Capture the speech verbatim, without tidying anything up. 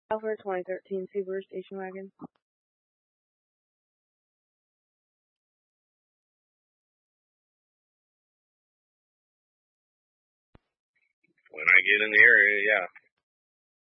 For a twenty thirteen Subaru station wagon. When I get in the area, yeah.